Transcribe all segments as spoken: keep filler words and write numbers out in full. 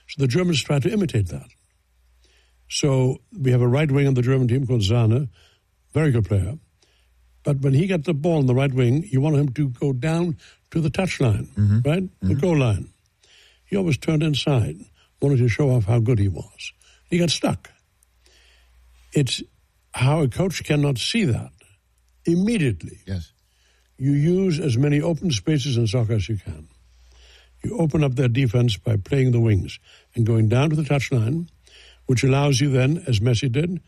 So the Germans tried to imitate that. So we have a right wing on the German team called Sahne, very good player. But when he got the ball on the right wing, you want him to go down to the touchline, mm-hmm. right? Mm-hmm. The goal line. He always turned inside, wanted to show off how good he was. He got stuck. It's how a coach cannot see that immediately. Yes. You use as many open spaces in soccer as you can. You open up their defense by playing the wings and going down to the touchline, which allows you then, as Messi did,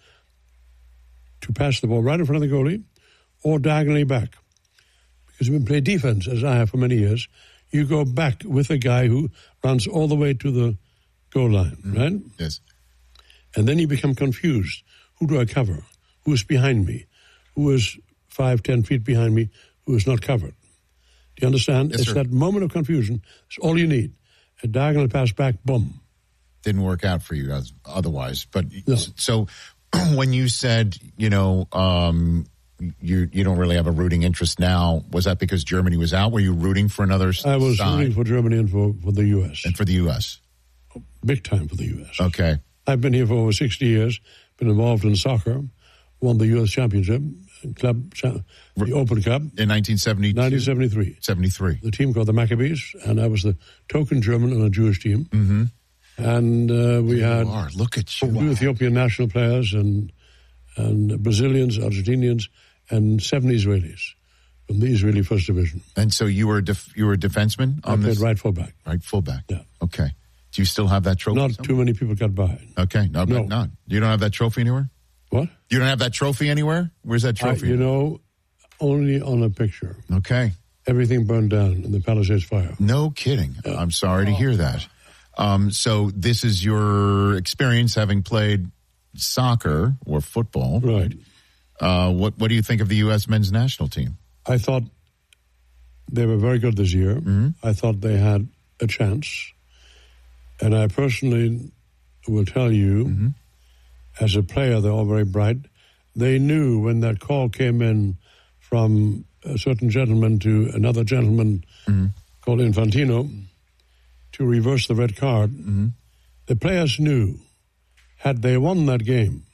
to pass the ball right in front of the goalie or diagonally back. Because when you play defense, as I have for many years, you go back with a guy who runs all the way to the goal line, mm-hmm. right? Yes. And then you become confused. Who do I cover? Who is behind me? Who is five, ten feet behind me? Who is not covered? Do you understand? Yes, it's sir. that moment of confusion. It's all you need. A diagonal pass back, boom. Didn't work out for you as, otherwise. But no. So when you said, you know, um, you you don't really have a rooting interest now, was that because Germany was out? Were you rooting for another side? I was rooting for Germany and for, for the U S. And for the U S? Big time for the U S. Okay. I've been here for over sixty years, been involved in soccer, won the U S championship, club, the Open Cup. In nineteen seventy-two? nineteen seventy-three. seventy-three. The team called the Maccabees, and I was the token German on a Jewish team. Mm-hmm. And uh, we you had are. Look at you. two Ethiopian national players and and Brazilians, Argentinians, and seven Israelis from the Israeli First Division. And so you were a def- you were a defenseman on I played this? right fullback. Right fullback. Yeah. Okay. Do you still have that trophy? Not somewhere? too many people got by. Okay. No, no. not. You don't have that trophy anywhere? What? You don't have that trophy anywhere? Where's that trophy? I, you know, only on a picture. Okay. Everything burned down in the Palisades fire. No kidding. Yeah. I'm sorry to hear that. Um, so this is your experience having played soccer or football. Right. Uh, what What do you think of the U S men's national team? I thought they were very good this year. Mm-hmm. I thought they had a chance. And I personally will tell you, mm-hmm. as a player, they're all very bright. They knew when that call came in from a certain gentleman to another gentleman mm-hmm. called Infantino to reverse the red card, mm-hmm. the players knew, had they won that game,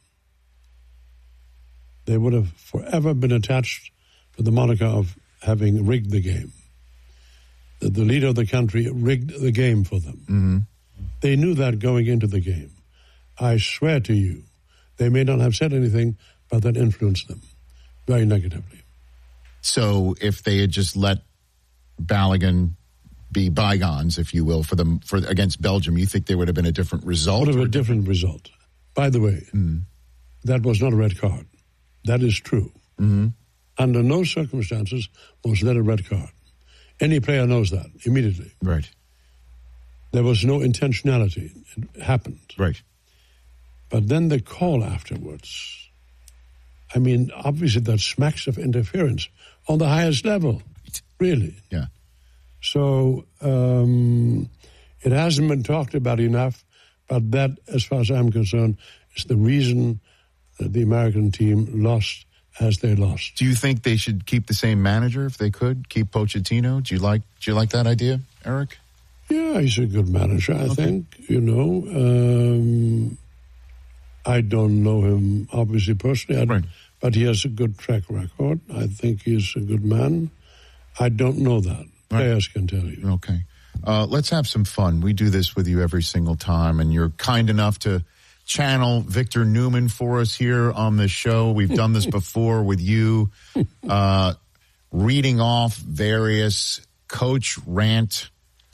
they would have forever been attached to the moniker of having rigged the game. That the leader of the country rigged the game for them. Mm-hmm. They knew that going into the game. I swear to you, they may not have said anything, but that influenced them very negatively. So if they had just let Balogun be bygones, if you will, for them for against Belgium, you think there would have been a different result? Would have a different result. By the way, mm. that was not a red card. That is true. Mm-hmm. Under no circumstances was that a red card. Any player knows that immediately. Right. There was no intentionality. It happened. Right. But then the call afterwards, I mean, obviously that smacks of interference on the highest level, really. Yeah. So um, it hasn't been talked about enough, but that, as far as I'm concerned, is the reason that the American team lost as they lost. Do you think they should keep the same manager if they could? Keep Pochettino? Do you like, do you like that idea, Eric? Yeah, he's a good manager, I okay. think. You know, um, I don't know him, obviously, personally, right. but he has a good track record. I think he's a good man. I don't know that. Right. Players can tell you. Okay. Uh, let's have some fun. We do this with you every single time, and you're kind enough to channel Victor Newman for us here on the show. We've done this before with you, uh, reading off various coach rant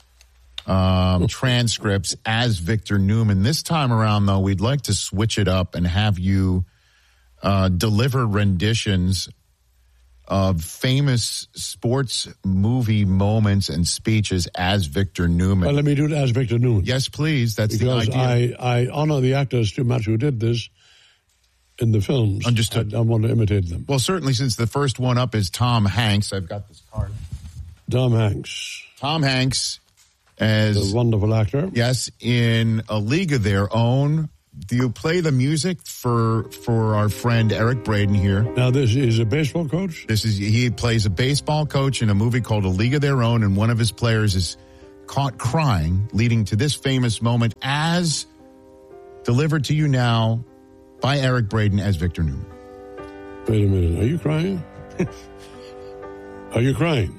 um, transcripts as Victor Newman. This time around, though, we'd like to switch it up and have you uh, deliver renditions of famous sports movie moments and speeches as Victor Newman. Well, let me do it as Victor Newman. Yes, please. That's because the idea. I, I honor the actors too much who did this in the films. Understood. I, I want to imitate them. Well, certainly since the first one up is Tom Hanks. I've got this card. Tom Hanks. Tom Hanks as... a wonderful actor. Yes, in A League of Their Own. Do you play the music for for our friend Eric Braden here? Now, this is a baseball coach? This is he plays a baseball coach in a movie called A League of Their Own, and one of his players is caught crying, leading to this famous moment as delivered to you now by Eric Braeden as Victor Newman. Wait a minute. Are you crying? Are you crying?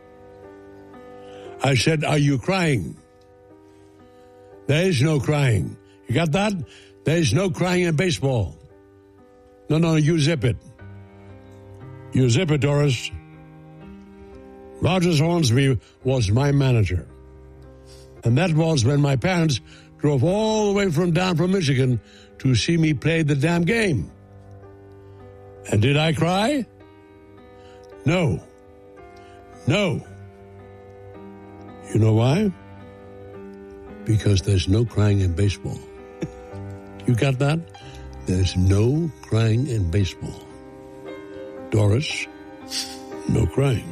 I said, are you crying? There is no crying. You got that? There is no crying in baseball. No, no, you zip it. You zip it, Doris. Rogers Hornsby was my manager. And that was when my parents drove all the way from down from Michigan to see me play the damn game. And did I cry? No. No. You know why? Because there's no crying in baseball. You got that? There's no crying in baseball. Doris, no crying.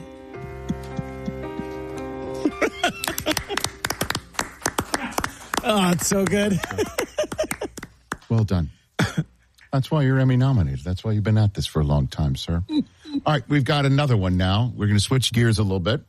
Oh, it's so good. Well done. That's why you're Emmy nominated. That's why you've been at this for a long time, sir. All right, we've got another one now. We're going to switch gears a little bit.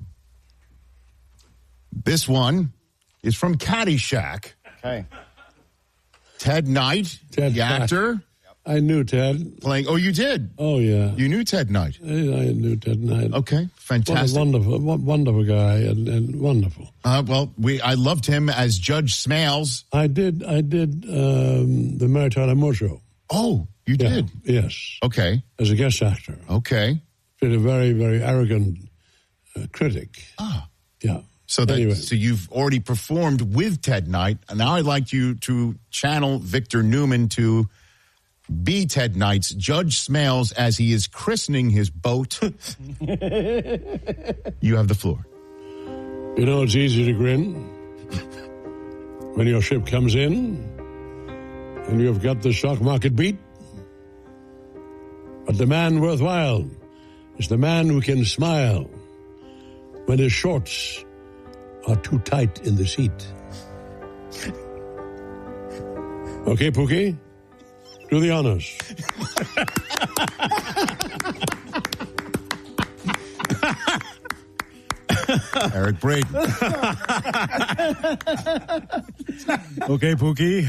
This one is from Caddyshack. Okay. Ted Knight, Ted the actor. I knew Ted. Playing, oh, you did? Oh, yeah. You knew Ted Knight? I, I knew Ted Knight. Okay, What fantastic. a wonderful, wonderful guy and, and wonderful. Uh, well, we I loved him as Judge Smales. I did, I did um, the Mary Tyler Moore Show. Oh, you Yeah, did? yes. Okay, As a guest actor. okay. Played a very, very arrogant uh, critic. Ah. Yeah. So that Anyway. so you've already performed with Ted Knight, and now I'd like you to channel Victor Newman to be Ted Knight's Judge Smales as he is christening his boat. You have the floor. You know, it's easy to grin when your ship comes in and you've got the stock market beat. But the man worthwhile is the man who can smile when his shorts are too tight in the seat. Okay, Pookie? Do the honors. Eric Braeden. Okay, Pookie.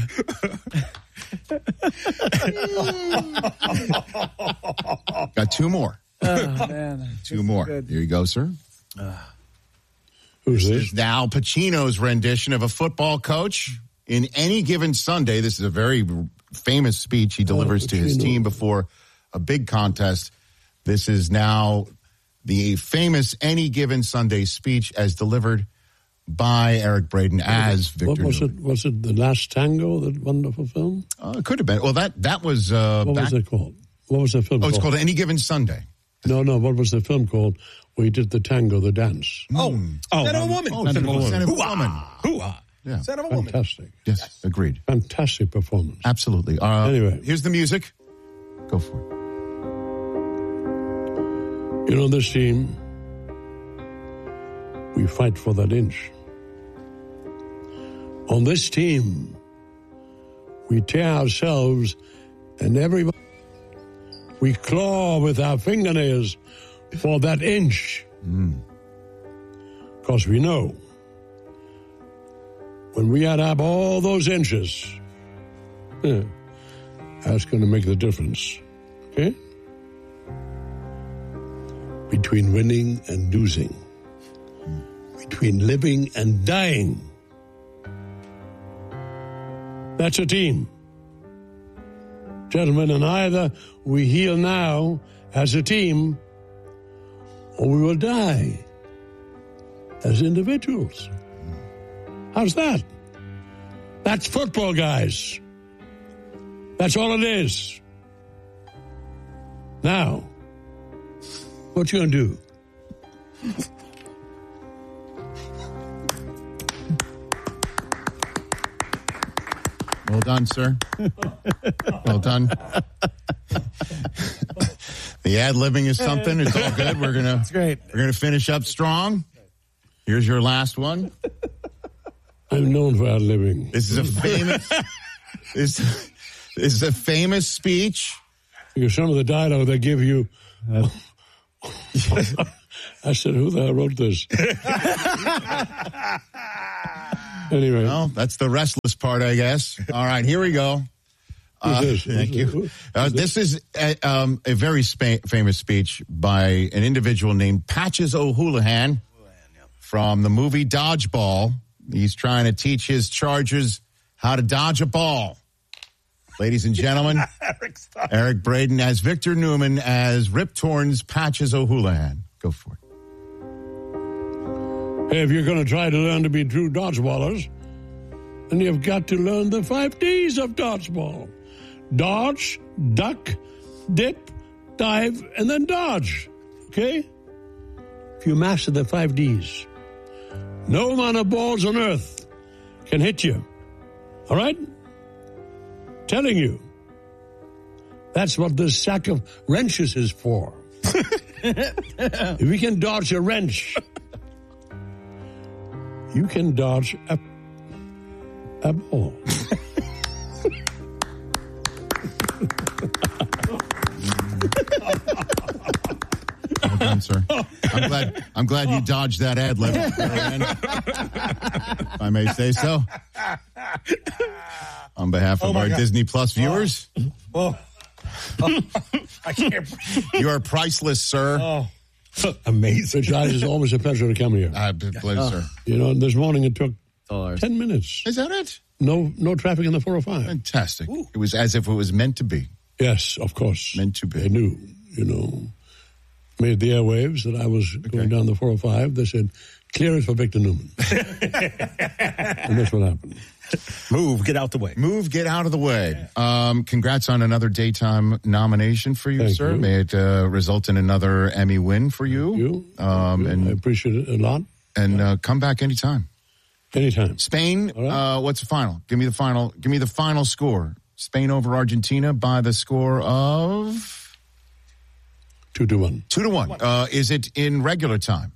Got two more. Oh, man. Two more. good. Here you go, sir. Who's This this? is Al Pacino's rendition of a football coach in Any Given Sunday. This is a very famous speech he delivers to his Pacino. team before a big contest. This is now the famous Any Given Sunday speech as delivered by Eric Braeden as Victor What was Newman. it? Was it The Last Tango, that wonderful film? Uh, it could have been. Well, that that was uh, What back. was it called? What was the film Oh, it's called? called Any Given Sunday. No, no, what was the film called where he did the tango, the dance? Oh, Oh, Son of a um, woman. Oh, Son Son of a woman. of a Woman. Hoo-ah. Yeah. Son of a woman. Fantastic. Yes, agreed. Fantastic performance. Absolutely. Uh, Anyway. here's the music. Go for it. You know, this team, we fight for that inch. On this team, we tear ourselves and everybody. We claw with our fingernails for that inch. Because we know when we add up all those inches, eh, that's going to make the difference. Okay? Between winning and losing, between living and dying. That's a team. Gentlemen, and either we heal now as a team, or we will die as individuals. How's that? That's football, guys. That's all it is. Now, what you gonna do? Well done, sir. Well done. The ad-libbing is something. It's all good. We're gonna It's great. we're gonna finish up strong. Here's your last one. I'm known for ad living. This is a famous this, this is a famous speech. Because some of the dialogue they give you I said, who the hell wrote this? Anyway. Well, that's the restless part, I guess. All right, here we go. Uh, Who's this? thank Who's you. this? Uh, this is a, um, a very spa- famous speech by an individual named Patches O'Houlihan from the movie Dodgeball. He's trying to teach his Chargers how to dodge a ball. Ladies and gentlemen, Eric Braeden as Victor Newman as Rip Torn's Patches O'Houlihan. Go for it. Hey, if you're going to try to learn to be true dodgeballers, then you've got to learn the five Ds of dodgeball. Dodge, duck, dip, dive, and then dodge. Okay? If you master the five Ds, no amount of balls on earth can hit you. All right? Telling you. That's what this sack of wrenches is for. If you can dodge a wrench, you can dodge a, a ball. Well done, sir. I'm glad. I'm glad you dodged that ad lib. If I may say so. On behalf of Oh our God. Disney Plus viewers, Oh. Oh. I can't. you are priceless, sir. Oh. Amazing. Guys, it's always a pleasure to come here. Uh, pleasure, sir. You know, this morning it took All ours. ten minutes. Is that it? No no traffic in the four oh five. Fantastic. It was as if it was meant to be. Yes, of course. Meant to be. They knew, you know, made the airwaves that I was going down the four oh five. They said, clear it for Victor Newman. And that's what happened. Move. Get out the way. Move, get out of the way. Um, congrats on another daytime nomination for you, Thank sir. you. May it uh, result in another Emmy win for you. You, Um, I and appreciate it a lot. and uh, come back anytime. Anytime. Spain, All right. uh, what's the final? Give me the final. Give me the final score. Spain over Argentina by the score of Two to one. two to one. Uh, is it in regular time?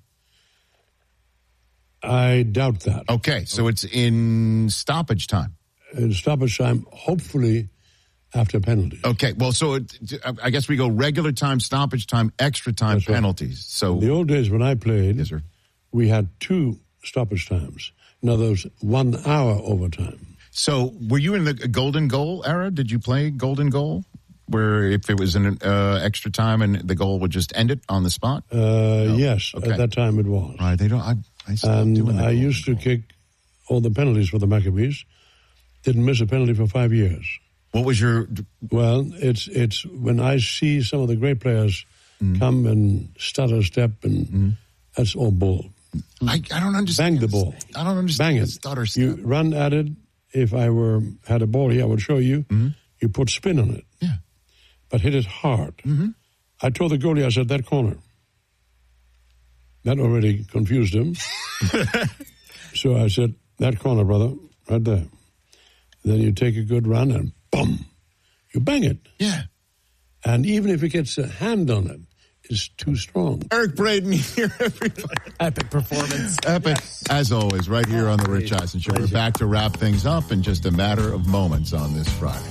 I doubt that. Okay, so it's in stoppage time. In stoppage time, hopefully after penalties. Okay, well, so it, I guess we go regular time, stoppage time, extra time, That's right. penalties. So In the old days when I played, yes, sir. we had two stoppage times. In other words, one hour overtime. So were you in the golden goal era? Did you play golden goal, where if it was an uh, extra time and the goal would just end it on the spot? Uh, Yes, Okay. at that time it was. Right, they don't. I, I stopped doing And the I golden used to goal. kick all the penalties for the Maccabees. Didn't miss a penalty for five years. What was your? Well, it's it's when I see some of the great players come and stutter step, and that's all bull. I, I don't understand. Bang the ball. I don't understand. Bang the it. Stutter step. You run at it. If I were had a ball here, I would show you. You put spin on it, yeah. but hit it hard. I told the goalie, I said, that corner. That already confused him. So I said, that corner, brother, right there. Then you take a good run and boom, you bang it. Yeah. And even if it gets a hand on it, it's too strong. Eric Braeden here, everybody. Epic performance. Epic, as always, right here on the Rich Eisen Show. We're back to wrap things up in just a matter of moments on this Friday.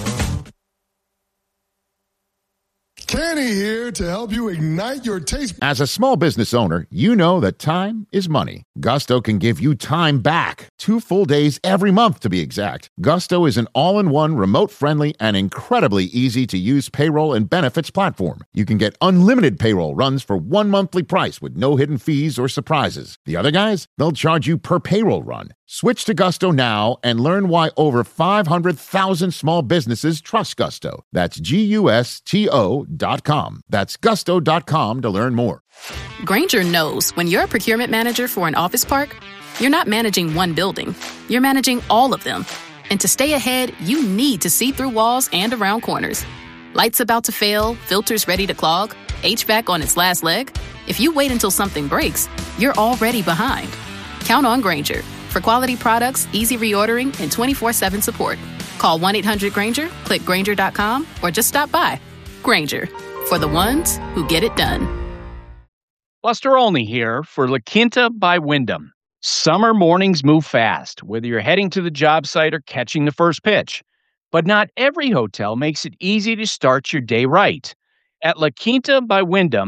Kenny here to help you ignite your taste. As a small business owner, you know that time is money. Gusto can give you time back. Two full days every month, to be exact. Gusto is an all-in-one, remote-friendly, and incredibly easy-to-use payroll and benefits platform. You can get unlimited payroll runs for one monthly price with no hidden fees or surprises. The other guys, they'll charge you per payroll run. Switch to Gusto now and learn why over five hundred thousand small businesses trust Gusto. That's G U S T O dot com. That's gusto dot com to learn more. Grainger knows when you're a procurement manager for an office park, you're not managing one building. You're managing all of them. And to stay ahead, you need to see through walls and around corners. Lights about to fail, filters ready to clog, H V A C on its last leg. If you wait until something breaks, you're already behind. Count on Grainger for quality products, easy reordering, and twenty-four seven support. Call one eight hundred Grainger, click Grainger dot com, or just stop by. Grainger, for the ones who get it done. Buster Olney here for La Quinta by Wyndham. Summer mornings move fast, whether you're heading to the job site or catching the first pitch. But not every hotel makes it easy to start your day right. At La Quinta by Wyndham,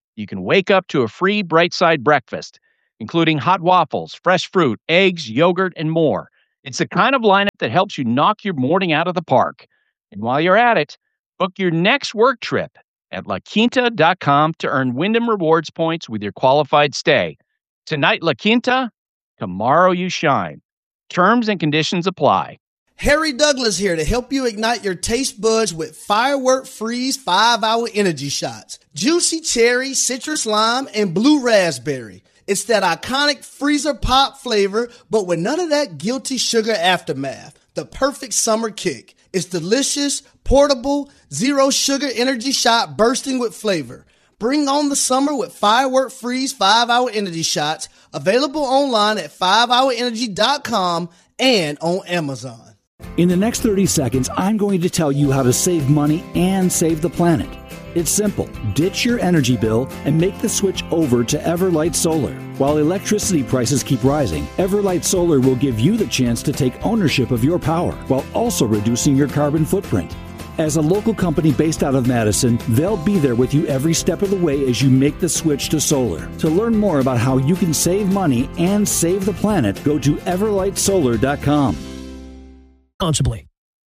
You can wake up to a free Bright Side breakfast, including hot waffles, fresh fruit, eggs, yogurt, and more. It's the kind of lineup that helps you knock your morning out of the park. And while you're at it, book your next work trip at la quinta dot com to earn Wyndham Rewards points with your qualified stay. Tonight, La Quinta, tomorrow you shine. Terms and conditions apply. Harry Douglas here to help you ignite your taste buds with Firework Freeze five hour energy shots. Juicy cherry, citrus lime, and blue raspberry. It's that iconic freezer pop flavor, but with none of that guilty sugar aftermath. The perfect summer kick. It's delicious, portable, zero sugar energy shot bursting with flavor. Bring on the summer with Firework Freeze five hour energy shots. Available online at five hour energy dot com and on Amazon. In the next thirty seconds, I'm going to tell you how to save money and save the planet. It's simple. Ditch your energy bill and make the switch over to Everlight Solar. While electricity prices keep rising, Everlight Solar will give you the chance to take ownership of your power while also reducing your carbon footprint. As a local company based out of Madison, they'll be there with you every step of the way as you make the switch to solar. To learn more about how you can save money and save the planet, go to everlight solar dot com. Responsibly.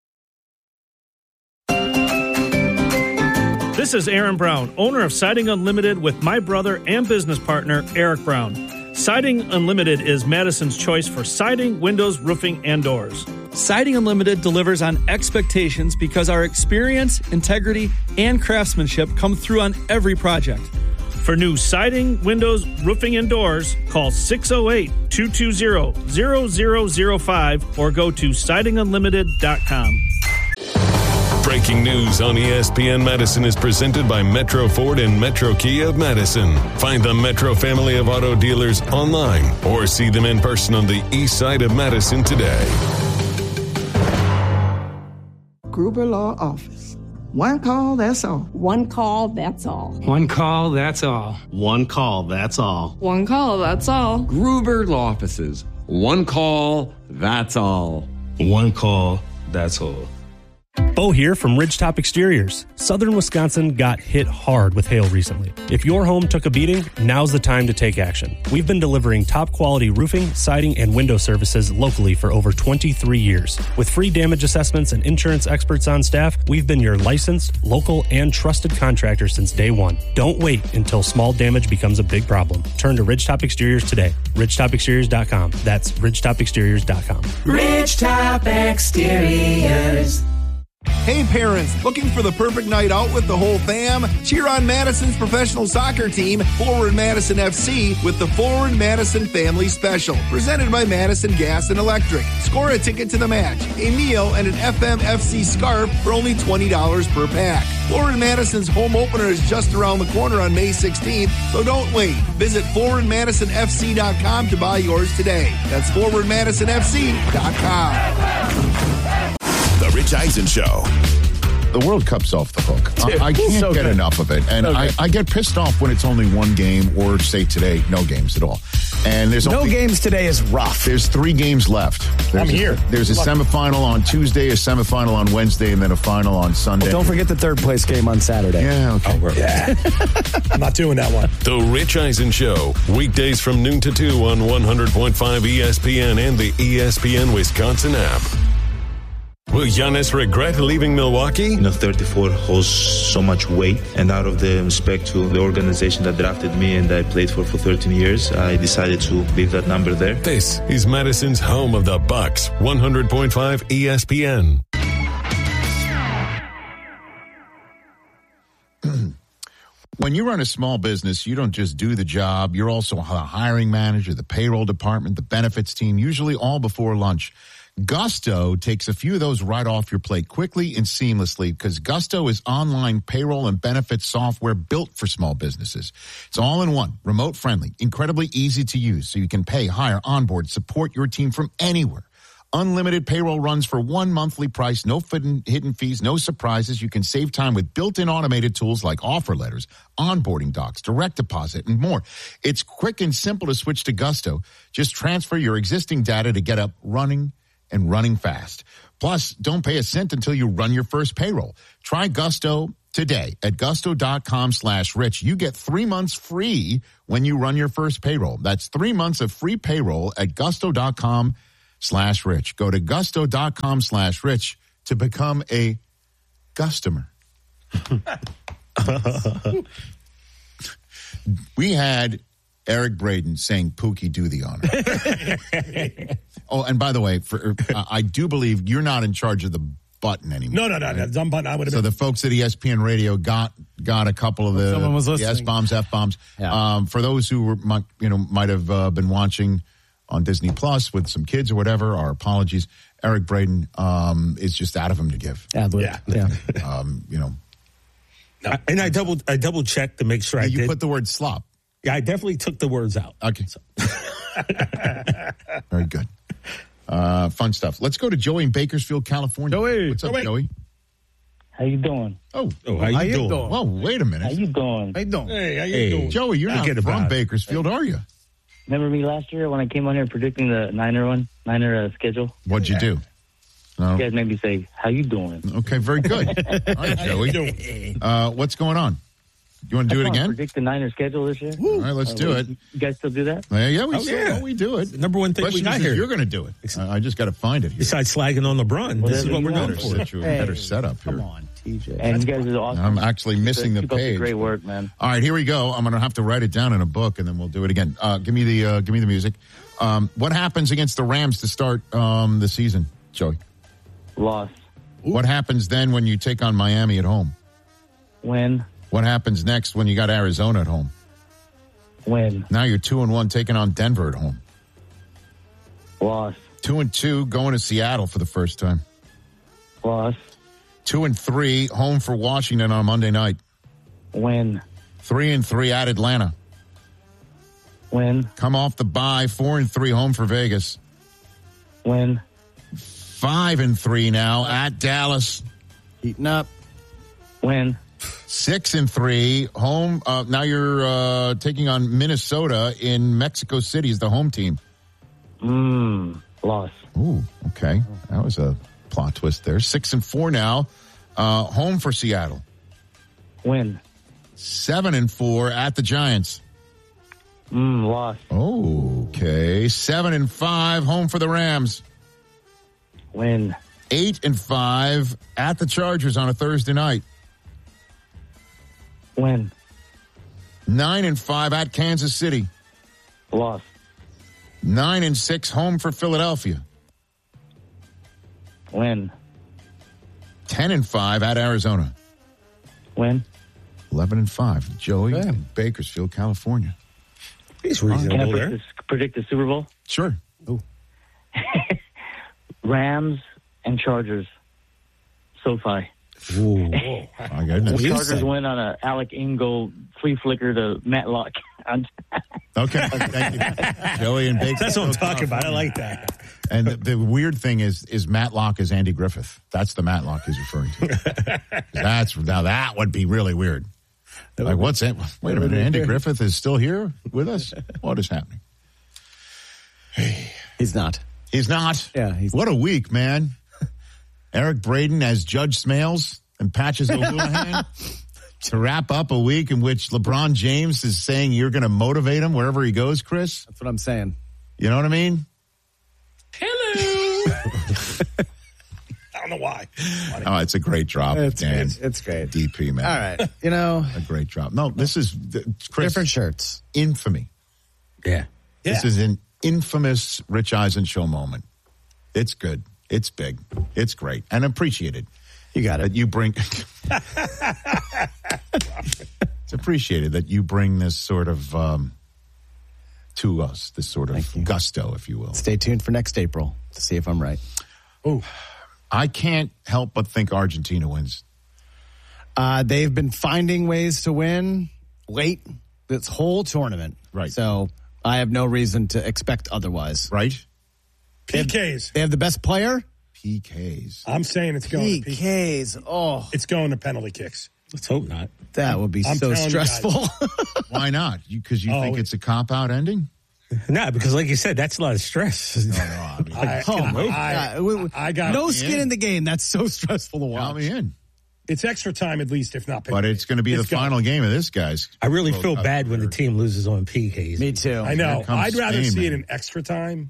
This is Aaron Brown, owner of Siding Unlimited with my brother and business partner, Eric Brown. Siding Unlimited is Madison's choice for siding, windows, roofing, and doors. Siding Unlimited delivers on expectations because our experience, integrity, and craftsmanship come through on every project. For new siding, windows, roofing, and doors, call six oh eight, two two zero, zero zero zero five or go to siding unlimited dot com. Breaking news on E S P N Madison is presented by Metro Ford and Metro Kia of Madison. Find the Metro family of auto dealers online or see them in person on the east side of Madison today. Gruber Law Office. One call, that's all. One call, that's all. One call, that's all. One call, that's all. One call, that's all. Gruber Law Offices. One call, that's all. One call, that's all. Bo here from Ridgetop Exteriors. Southern Wisconsin got hit hard with hail recently. If your home took a beating, now's the time to take action. We've been delivering top quality roofing, siding, and window services locally for over twenty-three years. With free damage assessments and insurance experts on staff, we've been your licensed, local, and trusted contractor since day one. Don't wait until small damage becomes a big problem. Turn to Ridgetop Exteriors today. ridgetop exteriors dot com. That's ridgetop exteriors dot com. Ridgetop Exteriors. Hey parents, looking for the perfect night out with the whole fam? Cheer on Madison's professional soccer team, Forward Madison F C, with the Forward Madison Family Special, presented by Madison Gas and Electric. Score a ticket to the match, a meal, and an F M F C scarf for only twenty dollars per pack. Forward Madison's home opener is just around the corner on May sixteenth, so don't wait. Visit forward madison f c dot com to buy yours today. That's forward madison f c dot com. The Rich Eisen Show. The World Cup's off the hook. Dude, I, I can't so get good. enough of it. And So I, I get pissed off when it's only one game, or say today, no games at all. And there's no only, games today is rough. There's three games left. There's I'm a, here. There's a semifinal on Tuesday, a semifinal on Wednesday, and then a final on Sunday. Well, don't forget the third place game on Saturday. Yeah, okay. Oh, yeah. I'm not doing that one. The Rich Eisen Show, weekdays from noon to two on one hundred point five E S P N and the E S P N Wisconsin app. Will Giannis regret leaving Milwaukee? You know, thirty-four holds so much weight, and out of the respect to the organization that drafted me and I played for for thirteen years, I decided to leave that number there. This is Madison's home of the Bucks, one hundred point five E S P N. When you run a small business, you don't just do the job. You're also a hiring manager, the payroll department, the benefits team, usually all before lunch. Gusto takes a few of those right off your plate quickly and seamlessly because Gusto is online payroll and benefits software built for small businesses. It's all in one, remote friendly, incredibly easy to use so you can pay, hire, onboard, support your team from anywhere. Unlimited payroll runs for one monthly price, no hidden fees, no surprises. You can save time with built-in automated tools like offer letters, onboarding docs, direct deposit, and more. It's quick and simple to switch to Gusto. Just transfer your existing data to get up running and running fast. Plus, don't pay a cent until you run your first payroll. Try Gusto today at gusto.com slash rich. You get three months free when you run your first payroll. That's three months of free payroll at gusto.com slash rich. Go to gusto.com slash rich to become a Gustomer. We had Eric Braden saying, Pookie, do the honor. Oh, and by the way, for uh, I do believe you're not in charge of the button anymore. No, no, no, no. Dumb button. I would have So been. the folks at E S P N Radio got got a couple of the, Someone was the listening. S bombs, F bombs. Yeah. Um, for those who were, might, you know, might have uh, been watching on Disney Plus with some kids or whatever, our apologies. Eric Braden um, is just out of him to give. Yeah, yeah. Um, you know, I, and I double I double checked to make sure yeah, I you did. put the word slop. Yeah, I definitely took the words out. Okay. Very good. Uh, fun stuff. Let's go to Joey in Bakersfield, California. Joey. What's up, Joey. Joey? How you doing? Oh, oh how, you, how you doing? doing? Well, wait a minute. How you doing? How you doing? Hey, how you Hey. doing? Joey, you're not Forget from about it. Bakersfield, are you? Remember me last year when I came on here predicting the Niner one, Niner uh, schedule? What'd you do? No. You guys made me say, "How you doing?" Okay, very good. All right, Joey. Uh, what's going on? You want to do it I wanna again? Predict the Niner schedule this year. All right, let's Uh, do it. You guys still do that? Yeah, yeah, we Oh, still, yeah. oh, we do it. Number one thing we Question got is here. if you're going to do it. I, I just got to find it here. Besides slagging on LeBron, this is Whatever what you we're want. going Better, for. set you, better setup here. Come on, T J. And you guys are awesome. I'm actually missing the Keep up page. great work, man. All right, here we go. I'm going to have to write it down in a book, and then we'll do it again. Uh, give me the uh, give me the music. Um, what happens against the Rams to start um, the season, Joey? Loss. What happens then when you take on Miami at home? Win. What happens next when you got Arizona at home? Win. Now you're two and one taking on Denver at home. Loss. Two and two going to Seattle for the first time. Loss. Two and three home for Washington on Monday night. Win. Three and three at Atlanta. Win. Come off the bye. Four and three home for Vegas. Win. Five and three now at Dallas. Heating up. Win. Six and three home. Uh, now you're uh, taking on Minnesota in Mexico City as the home team. Mmm. Loss. Ooh, okay. That was a plot twist there. Six and four now. Uh, home for Seattle. Win. Seven and four at the Giants. Mmm. Loss. Okay. Seven and five home for the Rams. Win. Eight and five at the Chargers on a Thursday night. Win. Nine and five at Kansas City. Loss. Nine and six home for Philadelphia. Win. Ten and five at Arizona. Win. Eleven and five. Joey in Bakersfield, California. He's Can I reasonable predict there. the, predict the Super Bowl? Sure. Rams and Chargers. SoFi. Ooh. My goodness. The Chargers win on a Alec Ingold flea flicker to Matlock. Okay. Thank you. Joey and Bakersfield. That's what I'm talking about. I like that. And the, the weird thing is, is Matlock is Andy Griffith. That's the Matlock he's referring to. That's now that would be really weird. Like, what's that? Wait a minute, Andy Griffith is still here with us? What is happening? He's not. He's not. Yeah. He's What a week, man. Eric Braden as Judge Smales and Patches O'Houlihan to wrap up a week in which LeBron James is saying you're going to motivate him wherever he goes, Chris. That's what I'm saying. You know what I mean? Hello. I don't know why. Oh, it's a great drop, It's, Dan. it's, it's great. D P, man. All right. You know, A great drop. No, this is, Chris, different shirts. infamy. Yeah. This Yeah. is an infamous Rich Eisen show moment. It's good. It's big. It's great. And appreciated. You got That it. you bring. It's appreciated that you bring this sort of um, to us, this sort of gusto, if you will. Stay tuned for next April to see if I'm right. Oh, I can't help but think Argentina wins. Uh, they've been finding ways to win late this whole tournament. Right. So I have no reason to expect otherwise. Right? They P Ks. have, they have the best player? P Ks. I'm saying it's going to P P Ks. Oh, It's going to penalty kicks. Let's hope not. that would be I'm so telling you guys. stressful. Why not? Because you, Oh, think it- it's a cop-out ending? No, because like you said, that's a lot of stress. No, no, I mean, I, Oh, my I, God. We- we- I got no me skin in. in the game. That's so stressful to count watch. me in. It's extra time at least, if not. But it's going to be It's the final gonna- game of this, guys. I really World feel Cup. bad when the team loses on P Ks. Me too. I know. Here comes I'd rather Spain, see it man. in extra time.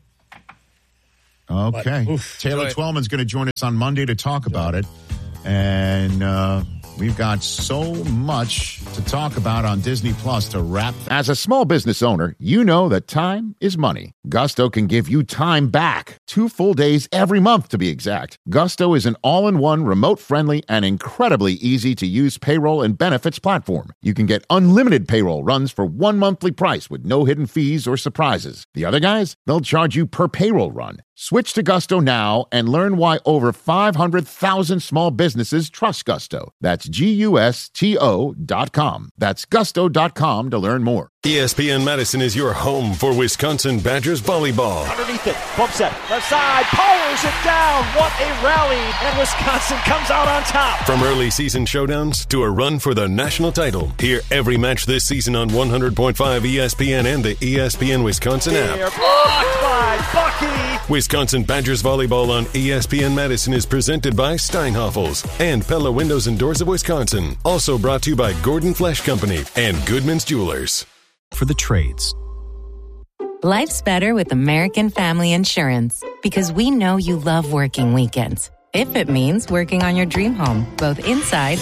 Okay. But, oof. Taylor Right. Twellman's going to join us on Monday to talk about it. And uh, we've got so much to talk about on Disney Plus to wrap. As a small business owner, you know that time is money. Gusto can give you time back. Two full days every month, to be exact. Gusto is an all-in-one, remote-friendly, and incredibly easy-to-use payroll and benefits platform. You can get unlimited payroll runs for one monthly price with no hidden fees or surprises. The other guys, they'll charge you per payroll run. Switch to Gusto now and learn why over five hundred thousand small businesses trust Gusto. That's G U S T O dot com. That's gusto dot com to learn more. E S P N Madison is your home for Wisconsin Badgers volleyball. Underneath it, bump set, left side, powers it down. What a rally, and Wisconsin comes out on top. From early season showdowns to a run for the national title, hear every match this season on one hundred point five E S P N and the E S P N Wisconsin app. Here, blocked by Bucky. Wisconsin Badgers volleyball on E S P N Madison is presented by Steinhoffels and Pella Windows and Doors of Wisconsin. Also brought to you by Gordon Flesh Company and Goodman's Jewelers. For the trades. Life's better with American Family Insurance because we know you love working weekends. If it means working on your dream home, both inside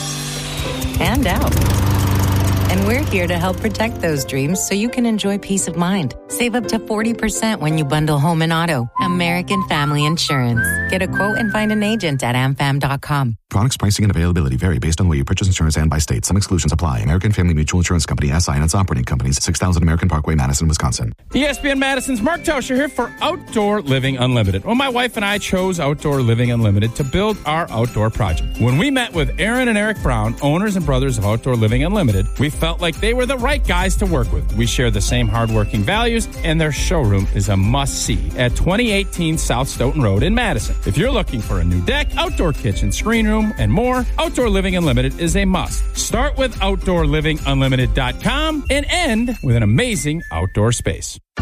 and out. And we're here to help protect those dreams so you can enjoy peace of mind. Save up to forty percent when you bundle home and auto. American Family Insurance. Get a quote and find an agent at am fam dot com. Products pricing and availability vary based on where you purchase insurance and by state. Some exclusions apply. American Family Mutual Insurance Company, S I and its operating companies, six thousand American Parkway, Madison, Wisconsin. E S P N Madison's Mark Tauscher here for Outdoor Living Unlimited. Well, my wife and I chose Outdoor Living Unlimited to build our outdoor project. When we met with Aaron and Eric Brown, owners and brothers of Outdoor Living Unlimited, we felt like they were the right guys to work with. We share the same hardworking values, and their showroom is a must-see at twenty eighteen South Stoughton Road in Madison. If you're looking for a new deck, outdoor kitchen, screen room, and more, Outdoor Living Unlimited is a must. Start with outdoor living unlimited dot com and end with an amazing outdoor space.